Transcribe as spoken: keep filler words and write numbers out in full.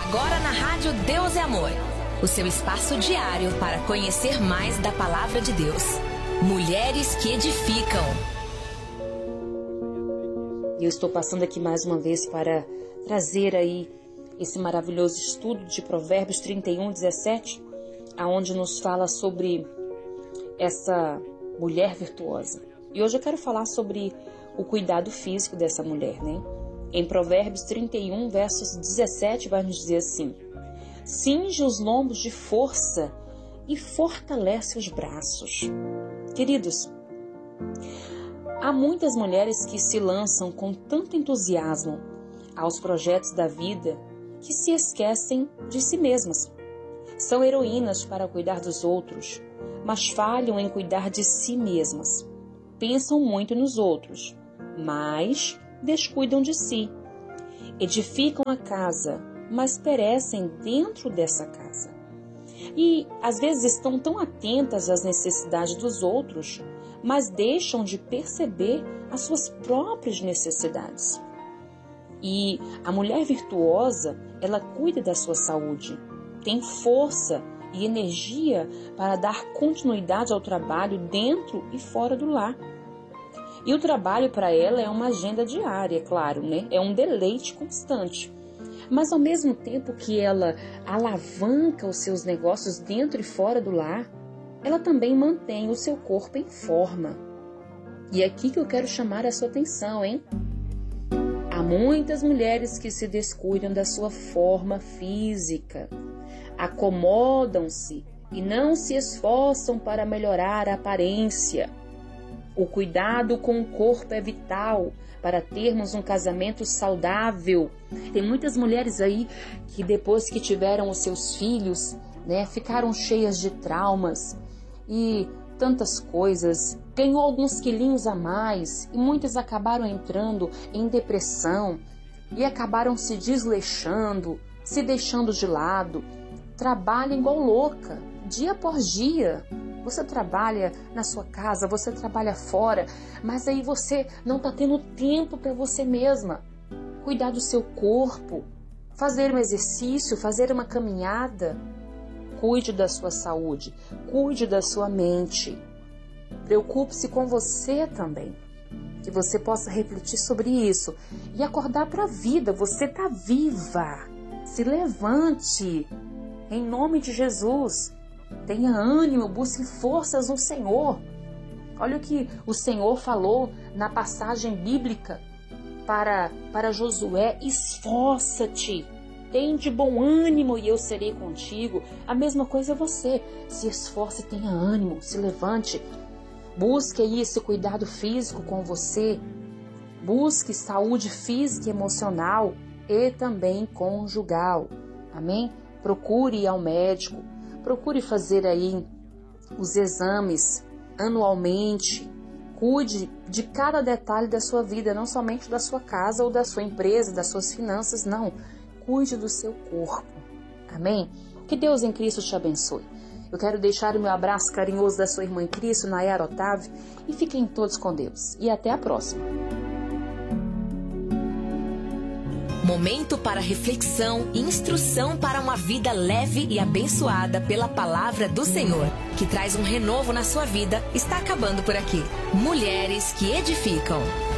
Agora na Rádio Deus é Amor, o seu espaço diário para conhecer mais da Palavra de Deus. Mulheres que edificam. Eu estou passando aqui mais uma vez para trazer aí esse maravilhoso estudo de Provérbios trinta e um, dezessete, aonde nos fala sobre essa mulher virtuosa. E hoje eu quero falar sobre o cuidado físico dessa mulher, né? Em Provérbios trinta e um, versos dezessete, vai nos dizer assim: cinge os lombos de força e fortalece os braços. Queridos, há muitas mulheres que se lançam com tanto entusiasmo aos projetos da vida que se esquecem de si mesmas. São heroínas para cuidar dos outros, mas falham em cuidar de si mesmas. Pensam muito nos outros, mas descuidam de si. Edificam a casa, mas perecem dentro dessa casa. E às vezes estão tão atentas às necessidades dos outros, mas deixam de perceber as suas próprias necessidades. E a mulher virtuosa, ela cuida da sua saúde, tem força e energia para dar continuidade ao trabalho dentro e fora do lar. E o trabalho para ela é uma agenda diária, é claro, né? É um deleite constante. Mas ao mesmo tempo que ela alavanca os seus negócios dentro e fora do lar, ela também mantém o seu corpo em forma. E é aqui que eu quero chamar a sua atenção, hein? Há muitas mulheres que se descuidam da sua forma física, acomodam-se e não se esforçam para melhorar a aparência. O cuidado com o corpo é vital para termos um casamento saudável. Tem muitas mulheres aí que depois que tiveram os seus filhos, né, ficaram cheias de traumas e tantas coisas, ganhou alguns quilinhos a mais e muitas acabaram entrando em depressão e acabaram se desleixando, se deixando de lado. Trabalha igual louca, dia após dia. Você trabalha na sua casa, você trabalha fora, mas aí você não está tendo tempo para você mesma. Cuidar do seu corpo, fazer um exercício, fazer uma caminhada. Cuide da sua saúde, cuide da sua mente. Preocupe-se com você também. Que você possa refletir sobre isso e acordar para a vida. Você está viva. Se levante. Em nome de Jesus. Tenha ânimo, busque forças no Senhor. Olha o que o Senhor falou na passagem bíblica para, para Josué: esforça-te, tem de bom ânimo e eu serei contigo. A mesma coisa é você, se esforce, tenha ânimo, se levante. Busque aí esse cuidado físico com você, busque saúde física e emocional e também conjugal, amém? Procure ir ao médico. Procure fazer aí os exames anualmente. Cuide de cada detalhe da sua vida, não somente da sua casa ou da sua empresa, das suas finanças, não. Cuide do seu corpo. Amém? Que Deus em Cristo te abençoe. Eu quero deixar o meu abraço carinhoso da sua irmã em Cristo, Nayara Otávio, e fiquem todos com Deus. E até a próxima. Momento para reflexão e instrução para uma vida leve e abençoada pela palavra do Senhor, que traz um renovo na sua vida, está acabando por aqui. Mulheres que edificam.